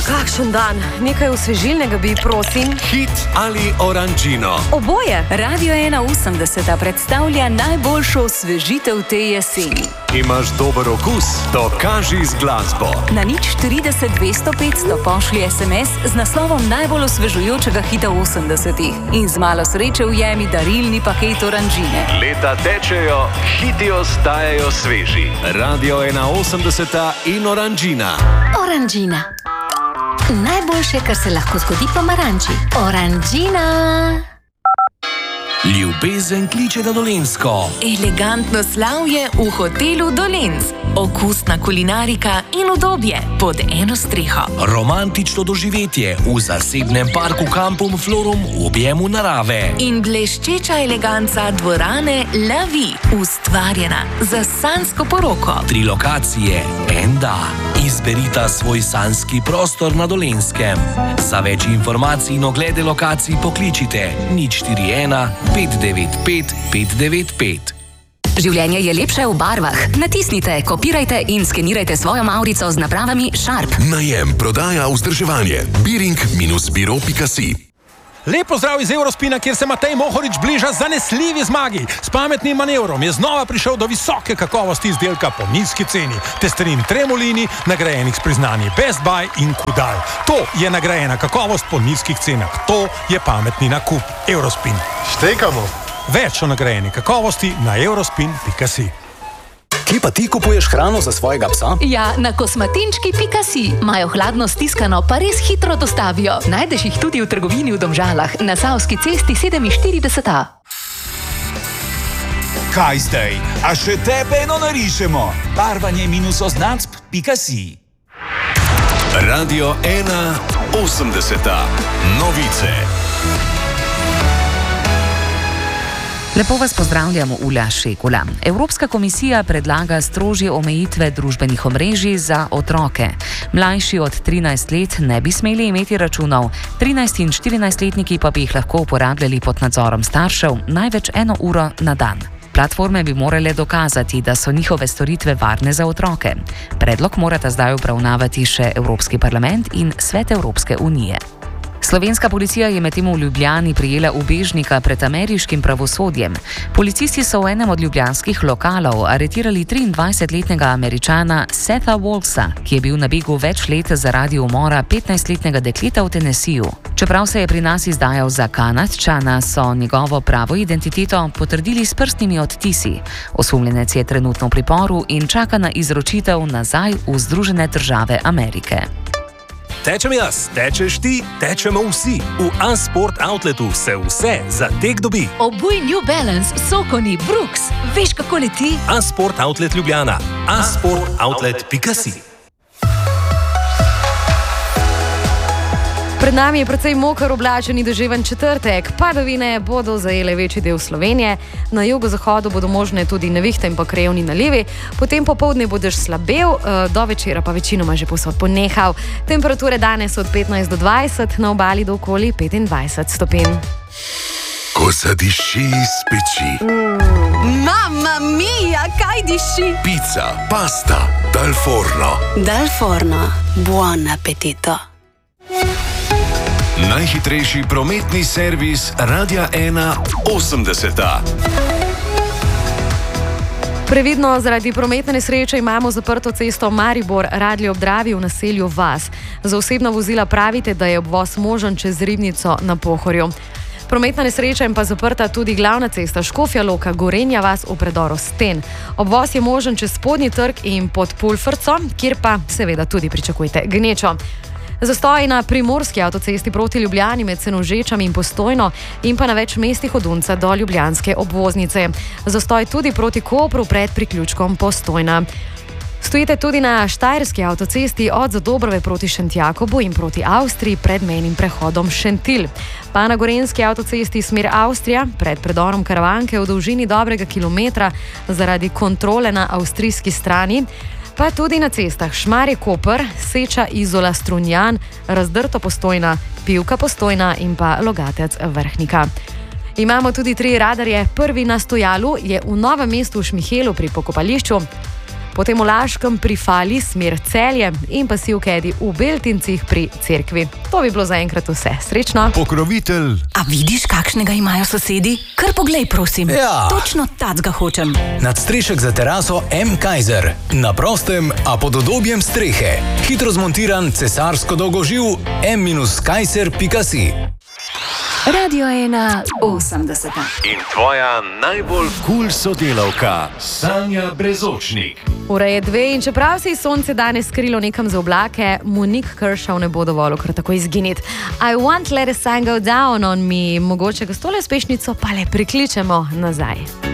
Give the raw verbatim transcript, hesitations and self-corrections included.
Kakšen dan, nekaj osvežilnega bi, prosim. Hit ali oranžino? Oboje. Radio ena osemdeset predstavlja najboljšo osvežitev te jeseni. Imaš dober okus? Dokaži z glasbo. Na nič štirideset dvesto petsto pošlji es em es z naslovom najbolj osvežujočega hita osemdesetih in z malo sreče ujemi darilni paket oranžine. Leta tečejo, hiti ostajajo sveži. Radio ena osemdeset in oranžina. Oranžina. Najboljše, kar se lahko zgodi pomaranči. Oranžina. Ljubezen kliče na Dolenjsko. Elegantno slavje v hotelu Dolenc. Okusna kulinarika in udobje pod eno streho. Romantično doživetje v zasebnem parku Kampum Florum v objemu narave. In bleščeča eleganca dvorane La Vie, ustvarjena za sanjsko poroko. Tri lokacije, en da. Izberita svoj sanjski prostor na Dolenskem. Za več informacij in oglede lokacij pokličite nič štiri ena pet devet pet pet devet pet. Življenje je lepše v barvah. Natisnite, kopirajte in skenirajte svojo mavrico z napravami Sharp. Najem, prodaja, vzdrževanje. biring biro pika si. Lep pozdrav iz Eurospina, kjer se Matej Mohorič bliža zanesljivi zmagi. S pametnim manevrom je znova prišel do visoke kakovosti izdelka po nizki ceni. Testerin Tremolini, nagrajenih s priznanji Best Buy in Kudal. To je nagrajena kakovost po nizkih cenah. To je pametni nakup. Eurospin. Štekamo. Več o nagrajeni kakovosti na eurospin pika si. Kje pa ti kupuješ hrano za svojega psa? Ja, na kosmatinčki pika si. Imajo hladno stiskano, pa res hitro dostavijo. Najdeš jih tudi v trgovini v Domžalah, na Savski cesti sedeminštirideset A. Kaj zdaj? A še tebe eno narišemo? Barvanje minus označb pika si. Radio ena osemdeset. Novice. Lepo vas pozdravljamo, Ula Šekula. Evropska komisija predlaga strožje omejitve družbenih omrežij za otroke. Mlajši od trinajst let ne bi smeli imeti računov, trinajst in štirinajstletniki pa bi jih lahko uporabljali pod nadzorom staršev največ eno uro na dan. Platforme bi morale dokazati, da so njihove storitve varne za otroke. Predlog morata zdaj obravnavati še Evropski parlament in Svet Evropske unije. Slovenska policija je medtem v Ljubljani prijela ubežnika pred ameriškim pravosodjem. Policisti so v enem od ljubljanskih lokalov aretirali triindvajsetletnega Američana Setha Wallsa, ki je bil na begu več let zaradi umora petnajstletnega dekleta v Tennesseeju. Čeprav se je pri nas izdajal za Kanadčana, so njegovo pravo identiteto potrdili s prstnimi odtisi. Osumljenec je trenutno v priporu in čaka na izročitev nazaj v Združene države Amerike. Tečem jaz, tečeš ti, tečemo vsi. V A-Sport Outletu se vse za tek dobi. Obuj New Balance, Sokoni, Brooks. Veš, kako leti? A-Sport Outlet Ljubljana. a sport outlet pika si. Pred nami je precej moker, oblačen in deževen četrtek. Padavine bodo zajele večji del Slovenije. Na jugozahodu bodo možne tudi nevihte in pa krajevni nalivi. Potem popoldne bo dež slabel, do večera pa večinoma že povsod ponehal. Temperature danes od petnajst do dvajset, na obali do okoli petindvajset stopinj. Ko zadiši iz peči. Mm. Mamma mia, kaj diši? Pizza, pasta, dal forno. Dal forno, buon appetito. Najhitrejši prometni servis Radia ena osemdeset. Previdno, zaradi prometne nesreče imamo zaprto cesto Maribor, Radlje ob Dravi v naselju Vas. Za osebna vozila pravite, da je obvoz možen čez Ribnico na Pohorju. Prometna nesreča in pa zaprta tudi glavna cesta Škofja Loka, Gorenja Vas v predoru Sten. Obvoz je možen čez Spodnji trg in pod Pulfrco, kjer pa seveda tudi pričakujte gnečo. Zastoj na primorski avtocesti proti Ljubljani med Senožečami in Postojno in pa na več mestih od Unca do ljubljanske obvoznice. Zastoj tudi proti Kopru pred priključkom Postojna. Stojite tudi na štajerski avtocesti od Zadobrove proti Šentjakobu in proti Avstriji pred mejnim prehodom Šentilj. Pa na gorenjski avtocesti smer Avstrija pred predorom Karavanke v dolžini dobrega kilometra zaradi kontrole na avstrijski strani. Pa tudi na cestah Šmarje-Koper, Seča, Izola, Strunjan, Razdrto Postojna, Pivka Postojna in pa Logatec Vrhnika. Imamo tudi tri radarje. Prvi na stojalu je v Novem mestu v Šmihelu pri pokopališču. potem v Laškem pri Fali, smer Celje in pa si v Kedi v Beltincih pri cerkvi. To bi bilo zaenkrat vse. Srečno! Pokrovitelj. A vidiš, kakšnega imajo sosedi? Kar poglej, prosim. Ja. Točno tacga hočem. Nadstrešek za teraso M. Kaiser. Na prostem, a pod udobjem strehe. Hitro zmontiran cesarsko dolgoživ m kaiser pika si. Radio ena osemdeset. In tvoja najbolj kul sodelavka, Sanja Brezočnik. Ura je dve in čeprav se je sonce danes skrilo nekam za oblake, mu Nik Kershaw ne bo dovolil kar tako izginiti. I won't let the sun go down on me. Mogoče ga s tole uspešnico pa le prikličemo nazaj.